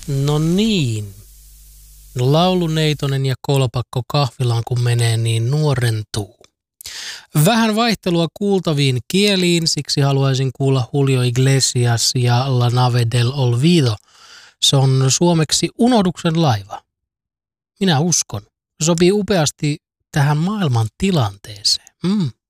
No niin. Lauluneitonen ja kolpakko kahvilaan kun menee, niin nuorentuu. Vähän vaihtelua kuultaviin kieliin, siksi haluaisin kuulla Julio Iglesias ja La Nave del Olvido. Se on suomeksi Unohduksen laiva. Minä uskon. Se sopii upeasti tähän maailman tilanteeseen.